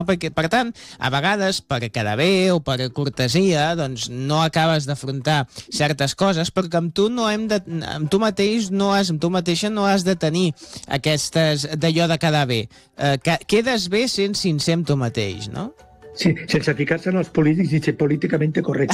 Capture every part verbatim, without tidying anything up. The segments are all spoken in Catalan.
Perquè, per tant, a vegades, per quedar bé o per cortesia, doncs no acabes d'afrontar certes coses, perquè amb tu no hem de, amb tu mateix no has, amb tu mateixa no has de tenir aquestes d'allò de quedar bé. Eh, que, quedes bé sent sincer amb tu mateix, no? Sí, sense ficar-se en els polítics i ser políticament correcte.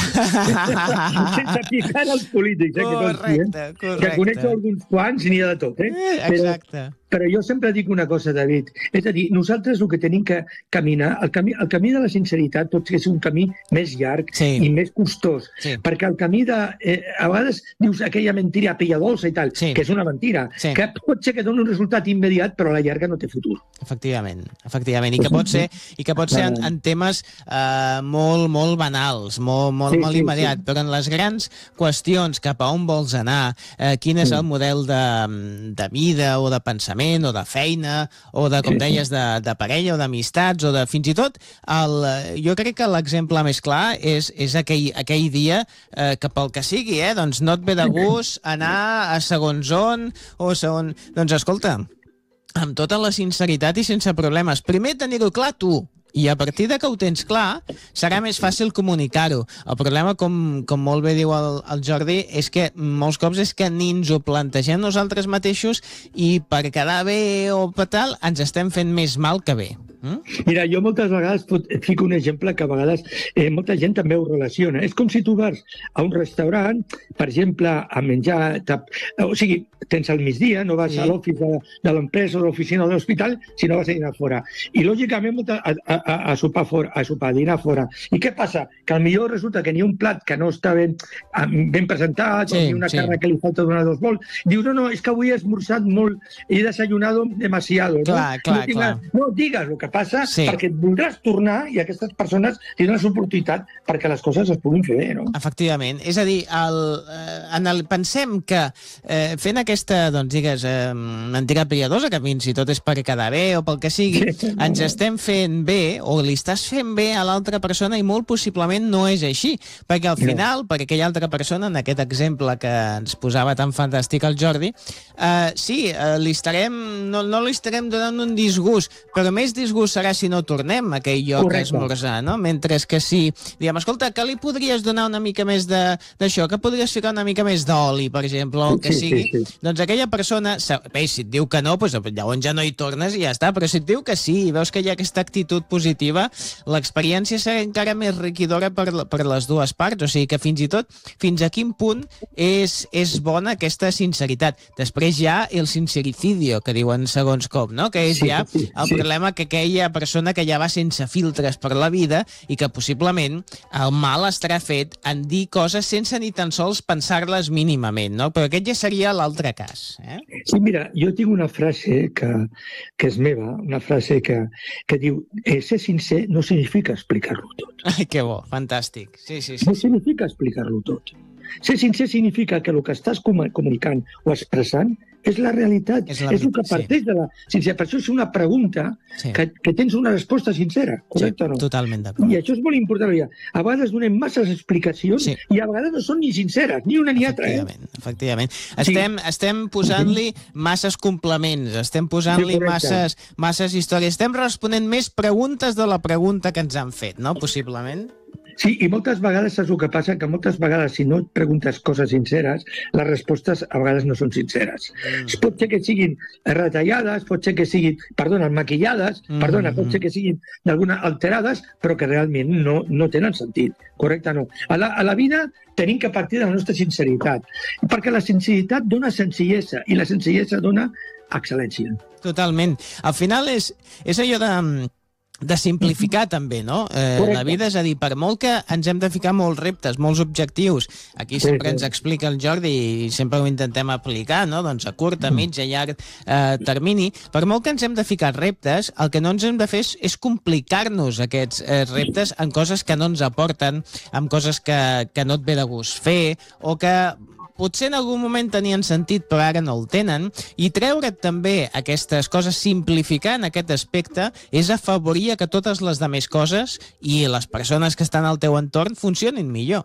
Sense ficar en els polítics, eh, correcte, que, correcte. Que coneixo alguns quants i n'hi ha de tot, eh? eh exacte. Però, però jo sempre dic una cosa, David, és a dir, nosaltres el que tenim que caminar, el camí, el camí de la sinceritat pot ser un camí més llarg sí. i més costós, sí. perquè el camí de... Eh, a vegades dius aquella mentira pella dolça i tal, sí. que és una mentira, sí. que pot ser que doni un resultat immediat, però a la llarga no té futur. Efectivament, efectivament, i que pot ser, i que pot ser en, en temes eh, molt, molt banals, molt, molt, sí, molt sí, immediat, sí. però en les grans qüestions cap a on vols anar, eh, quin és sí. el model de, de vida o de pensament o de feina, o de, com deies, de, de parella o d'amistats, o de fins i tot, el, jo crec que l'exemple més clar és, és aquell, aquell dia eh, que pel que sigui, eh, doncs no et ve de gust anar a segons on, o segon... Doncs escolta, amb tota la sinceritat i sense problemes, primer tenir-ho clar tu, i a partir de que ho tens clar, serà més fàcil comunicar-ho. El problema, com, com molt bé diu el, el Jordi, és que molts cops és que ni ens ho plantegem nosaltres mateixos i per quedar bé o per tal, ens estem fent més mal que bé. Mm? Mira, jo moltes vegades fico un exemple que a vegades eh, molta gent també ho relaciona. És com si tu vas a un restaurant, per exemple, a menjar... O sigui, tens al migdia, no vas sí. a l'office de, de l'empresa o de l'oficina o de l'hospital, sinó vas a dinar fora. I, lògicament, molta, a, a, a, sopar fora, a sopar, a dinar fora. I què passa? Que al millor resulta que n'hi ha un plat que no està ben, ben presentat, sí, o n'hi ha una sí. carn que li falta donar dos vols. Dius, no, no, és que avui he esmorzat molt, he desayunado demasiado. Clar, no? clar, no, clar. No, digues el que passa, sí. perquè et voldràs tornar i aquestes persones tindran l'oportunitat perquè les coses es puguin fer bé, no? Efectivament. És a dir, el, eh, en el, pensem que eh, fent aquesta, doncs, digues, eh, mentira piadosa, que fins i tot és per quedar bé o pel que sigui, sí, no, ens estem fent bé o li estàs fent bé a l'altra persona i molt possiblement no és així. Perquè al final, no. per aquella altra persona, en aquest exemple que ens posava tan fantàstic el Jordi, eh, sí, eh, li estarem, no, no li estarem donant un disgust, però més disgust serà si no tornem a aquell lloc a esmorzar, no? Mentre que si diem, escolta, que li podries donar una mica més d'això, que podries ficar una mica més d'oli, per exemple, o el que sí, sigui, sí, sí. doncs aquella persona, bé, si et diu que no, doncs llavors ja no hi tornes i ja està, però si et diu que sí i veus que hi ha aquesta actitud positiva, l'experiència serà encara més enriquidora per, per les dues parts, o sigui que fins i tot, fins a quin punt és, és bona aquesta sinceritat. Després hi ha el sincericidio, que diuen segons com, no? Que és sí, ja sí, el sí. problema que aquella persona que ja va sense filtres per la vida i que possiblement el mal estarà fet en dir coses sense ni tan sols pensar-les mínimament, no? Però aquest ja seria l'altre cas. Eh? Sí, mira, jo tinc una frase que, que és meva, una frase que, que diu eh, ser sincer no significa explicar-lo tot. Ai, que bo, fantàstic. Sí, sí, sí. No significa explicar-lo tot. Ser sincer significa que el que estàs comunicant o expressant és la realitat, és, la és el que parteix sí. de la sinceritat. Per això és una pregunta sí. que, que tens una resposta sincera, correcte sí, o no? Totalment d'acord. I això és molt important. A vegades donem masses explicacions sí. i a vegades no són ni sinceres, ni una ni altra. Efectivament, eh? efectivament. Estem, sí. estem posant-li masses complements, estem posant-li sí, masses, masses històries, estem responent més preguntes de la pregunta que ens han fet, no? Possiblement. Sí, i moltes vegades saps el que passa? Que moltes vegades, si no et preguntes coses sinceres, les respostes a vegades no són sinceres. Mm. Pot ser que siguin retallades, pot ser que siguin, perdona, maquillades, mm. perdona, pot ser que siguin d'alguna alterades, però que realment no, no tenen sentit. Correcte, no. A la, a la vida tenim que partir de la nostra sinceritat, perquè la sinceritat dona senzillesa, i la senzillesa dona excel·lència. Totalment. Al final és, és allò de... de simplificar també, no? Eh, la vida, és a dir, per molt que ens hem de ficar molts reptes, molts objectius, aquí sempre ens explica el Jordi i sempre ho intentem aplicar, no? Doncs a curt, a mig, a llarg eh, termini, per molt que ens hem de ficar reptes, el que no ens hem de fer és, és complicar-nos aquests eh, reptes en coses que no ens aporten, en coses que, que no et ve de gust fer, o que potser en algun moment tenien sentit però ara no el tenen, i treure't també aquestes coses, simplificar en aquest aspecte, és afavorir que totes les demés coses i les persones que estan al teu entorn funcionin millor.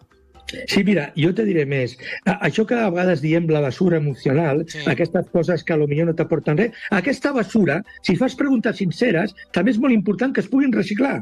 Sí, mira, jo te diré més. Això que a vegades diem la basura emocional, sí. Aquestes coses que potser no t'aporten res, aquesta basura, si fas preguntes sinceres, també és molt important que es puguin reciclar.